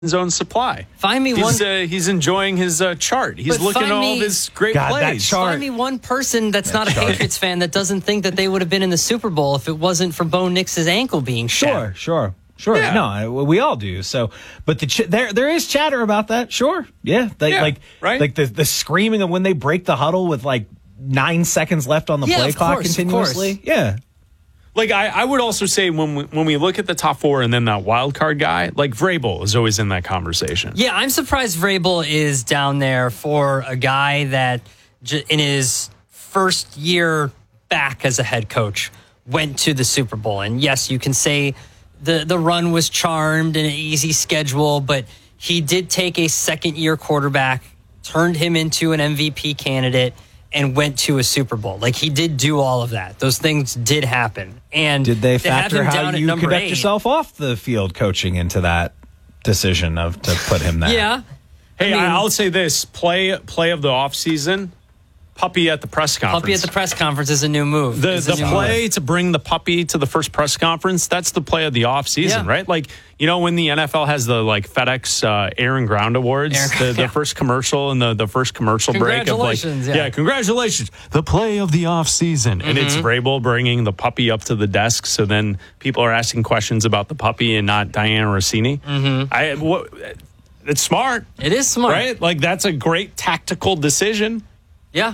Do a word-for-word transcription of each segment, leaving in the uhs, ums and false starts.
own supply. Find me he's, one. Uh, he's enjoying his uh, chart. He's But looking at all me, his great God, plays. that chart. Find me one person that's That not a chart. Patriots fan that doesn't think that they would have been in the Super Bowl if it wasn't for Bo Nix's ankle being shattered. Sure, sure. Sure, Yeah. no, I- we all do. So, but the ch- there there is chatter about that. Sure, yeah, they, Yeah, like right? like the the screaming of when they break the huddle with like nine seconds left on the Yeah, play of clock course, of continuously. course. Yeah, Like, I, I would also say when we, when we look at the top four and then that wild card guy, like Vrabel is always in that conversation. Yeah, I'm surprised Vrabel is down there for a guy that j- in his first year back as a head coach went to the Super Bowl. And yes, you can say the, the run was charmed and an easy schedule, but he did take a second year quarterback, turned him into an M V P candidate, and went to a Super Bowl. Like, he did do all of that. Those things did happen. And did they to have factor him how down at you number conduct eight- yourself off the field coaching into that decision of to put him there? Yeah. Hey, I mean- I I'll say this: play play of the offseason, puppy at the press conference. Puppy at the press conference is a new move. The Is a the new play move. to bring the puppy to the first press conference, that's the play of the offseason, Yeah. right? Like, you know, when the N F L has the like FedEx uh, Air and Ground Awards, Air- the, the yeah. first commercial and the, the first commercial break of like, Congratulations, yeah. congratulations, the play of the offseason. And it's Mm-hmm. Vrabel bringing the puppy up to the desk. So then people are asking questions about the puppy and not Diana Rossini. Mm-hmm. I, what, it's smart, It is smart. right? Like, that's a great tactical decision. Yeah.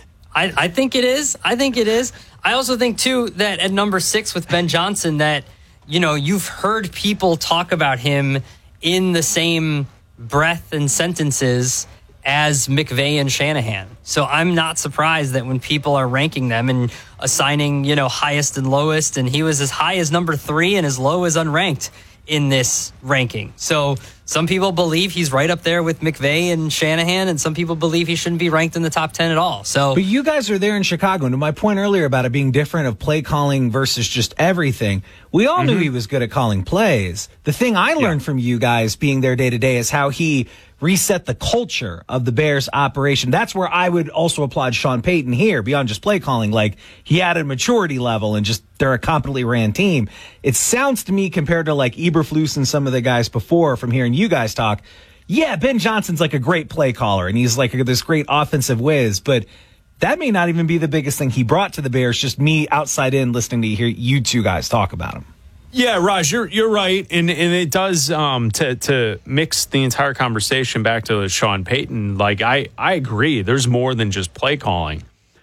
I, I think it is. I think it is. I also think, too, that at number six with Ben Johnson, that, you know, you've heard people talk about him in the same breath and sentences as McVay and Shanahan. So I'm not surprised that when people are ranking them and assigning, you know, highest and lowest, and he was as high as number three and as low as unranked in this ranking. So some people believe he's right up there with McVay and Shanahan, and some people believe he shouldn't be ranked in the top ten at all. So, But you guys are there in Chicago. And to my point earlier about it being different of play calling versus just everything, we all knew he was good at calling plays. The thing I learned from you guys being there day to day is how he reset the culture of the Bears operation. That's where I would also applaud Sean Payton here, beyond just play calling. Like, he added maturity level and just they're a competently ran team. It sounds to me, compared to like Eberflus and some of the guys before, from hearing you guys talk, yeah, Ben Johnson's like a great play caller and he's like this great offensive whiz, but that may not even be the biggest thing he brought to the Bears. Just me outside in listening to hear you two guys talk about him. Yeah, Raj, you're you're right, and and it does um, to to mix the entire conversation back to Sean Payton. Like, I I agree. There's more than just play calling.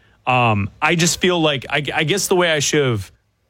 Um, I just feel like I, I guess the way I should have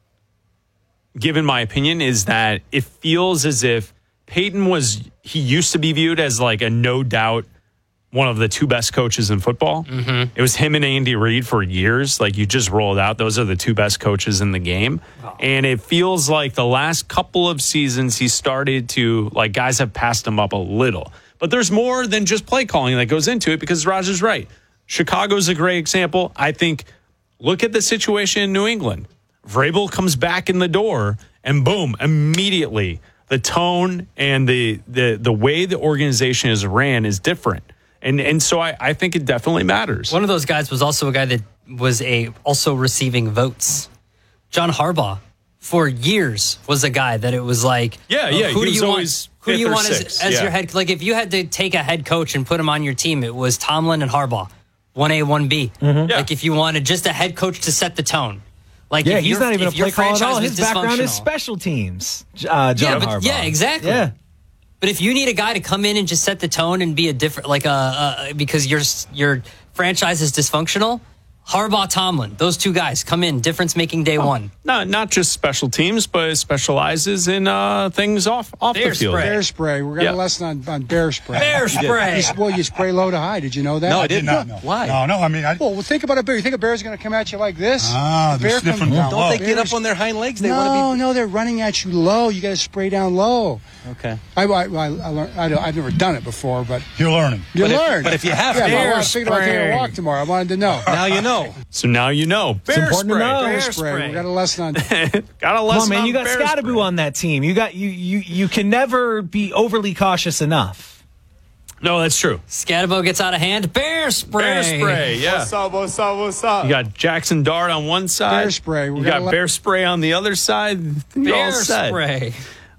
given my opinion is that it feels as if Payton was he used to be viewed as like a no doubt one of the two best coaches in football. Mm-hmm. It was him and Andy Reid for years. Like, you just rolled out. Those are the two best coaches in the game. Wow. And it feels like the last couple of seasons he started to, like, guys have passed him up a little. But there's more than just play calling that goes into it, because Raj is right. Chicago's a great example. I think, look at the situation in New England. Vrabel comes back in the door and boom, immediately the tone and the the the way the organization is ran is different. And and so I, I think it definitely matters. one of those guys was also a guy that was a also receiving votes. John Harbaugh, for years, was a guy that it was like, Yeah, yeah, who he do was you always want? Who do fifth you or want as, sixth, as yeah. your head? Like, if you had to take a head coach and put him on your team, it was Tomlin and Harbaugh, one A, one B. Yeah. Like, if you wanted just a head coach to set the tone. Like, Yeah, if he's your- not even a if your play caller at franchise all. was His background is dysfunctional. special teams. Uh, John Yeah, but- Harbaugh. yeah, exactly. Yeah. But if you need a guy to come in and just set the tone and be a different, like a, a because your your franchise is dysfunctional, Harbaugh, Tomlin, those two guys come in, difference making day one. Not not just special teams, but specializes in uh, things off off Bear the field. spray. Bear spray. We're got Yeah. a lesson on, on bear spray. Bear spray. You, well, you spray low to high. Did you know that? No, I did not know. Why? No, no. I mean, I, Well, well, think about a bear. You think a bear's going to come at you like this? Ah, The they're bear sniffing comes- down Don't low. they They get get up up on their hind legs. They no, want to no, they're running at you low. You got to spray down low. Okay. I, I, I, I learned, I don't, I've never done it before, but be. You're learning. you But if- learn. but if you have yeah, to- but I Bear was thinking about taking spray. a walk tomorrow. I wanted to know. Now you know. So now you know. Bear important to spray. know. Bear Bear spray. spray. We got a lesson on. Got a Come lesson on, man. on You got bear Scattaboo spray. on that team. You got you you you can never be overly cautious enough. No, that's true. Scatabo gets out of hand. Bear spray. Bear spray, yeah. What's up, what's up, what's up? You got Jackson Dart on one side. Bear spray. We're You gonna got let- bear spray on the other side. You all Bear set. spray.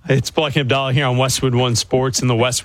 It's Black and Abdallah here on Westwood One Sports in the Westwood